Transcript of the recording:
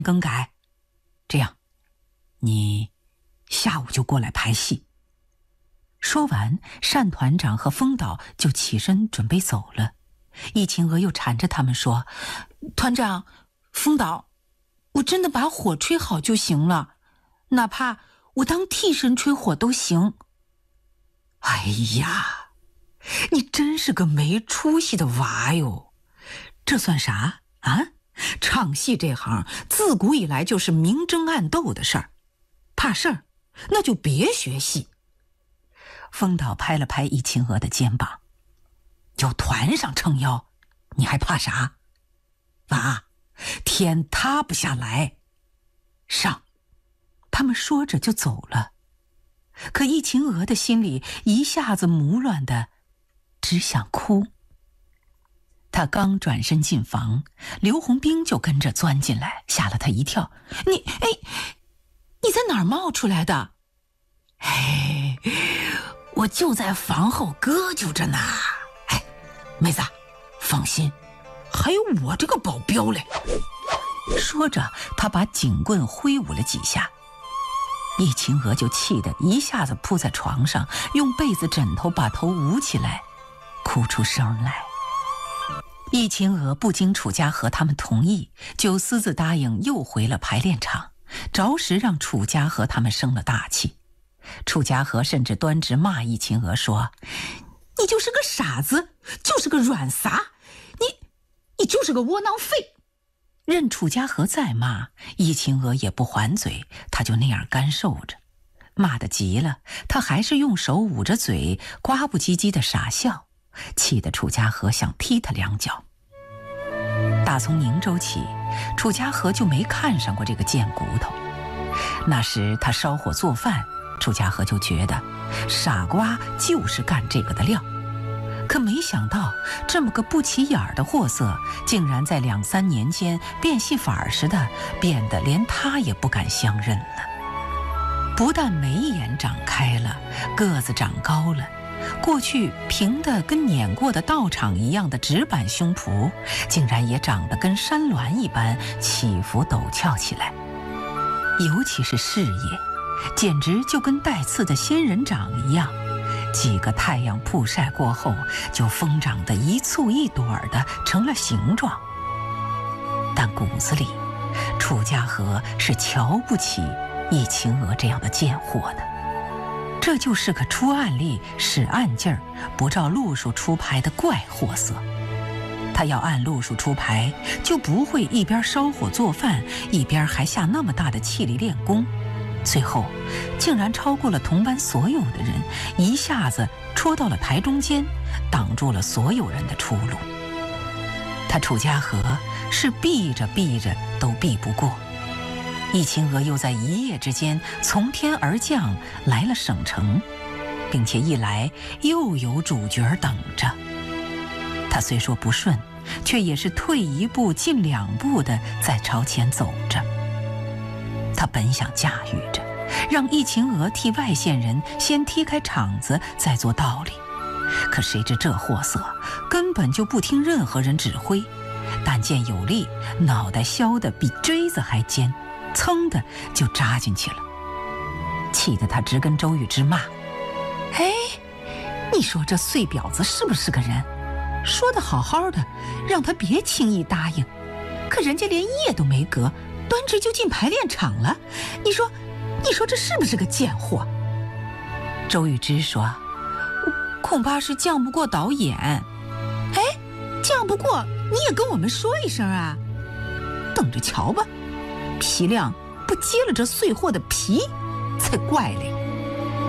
更改，这样，你下午就过来排戏。”说完，单团长和风导就起身准备走了。易晴娥又缠着他们说：“团长，风导，我真的把火吹好就行了，哪怕我当替身吹火都行。”哎呀，你真是个没出息的娃哟！这算啥啊？唱戏这行自古以来就是明争暗斗的事儿，怕事儿那就别学戏。风导拍了拍易晴娥的肩膀：“有团上撑腰，你还怕啥？娃，天塌不下来，上！”他们说着就走了。可易晴娥的心里一下子胡乱的，只想哭。他刚转身进房，刘洪兵就跟着钻进来，吓了他一跳：“你在哪儿冒出来的？”“哎，我就在房后搁就着呢。哎，妹子，放心，还有我这个保镖嘞。”说着，他把警棍挥舞了几下。易晴娥就气得一下子扑在床上，用被子枕头把头捂起来，哭出声来。易晴娥不经楚家和他们同意，就私自答应又回了排练场，着实让楚家和他们生了大气。楚家和甚至端直骂易晴娥说：“你就是个傻子，就是个软撒，你就是个窝囊废。”任楚家和再骂，易晴娥也不还嘴，他就那样干受着。骂得急了，他还是用手捂着嘴，呱不唧唧的傻笑，气得楚家和想踢他两脚。打从宁州起，楚家和就没看上过这个贱骨头。那时他烧火做饭，楚家和就觉得傻瓜就是干这个的料。可没想到这么个不起眼儿的货色，竟然在2、3年间变戏法似的，变得连他也不敢相认了。不但眉眼长开了，个子长高了，过去平的跟碾过的道场一样的直板胸脯，竟然也长得跟山峦一般起伏陡峭起来。尤其是事业，简直就跟带刺的仙人掌一样，几个太阳曝晒过后，就疯长得一簇一朵的成了形状。但骨子里，楚家和是瞧不起易晴娥这样的贱货的。这就是个出暗力使暗劲儿，不照路数出牌的怪货色。他要按路数出牌，就不会一边烧火做饭，一边还下那么大的气力练功。最后竟然超过了同班所有的人，一下子戳到了台中间，挡住了所有人的出路。他楚家和是避着避着都避不过。易晴娥又在一夜之间从天而降来了省城，并且一来又有主角等着。他虽说不顺，却也是退一步进2步的在朝前走着。他本想驾驭着，让易晴娥替外县人先踢开场子，再做道理。可谁知这货色根本就不听任何人指挥，但见有力，脑袋削得比锥子还尖，噌的就扎进去了。气得他直跟周玉芝骂：“哎，你说这碎婊子是不是个人？说得好好的，让他别轻易答应，可人家连夜都没隔，端直就进排练场了。你说这是不是个贱货？”周玉芝说：“恐怕是犟不过导演。”“哎，犟不过你也跟我们说一声啊，等着瞧吧，皮亮不揭了这碎货的皮才怪嘞。”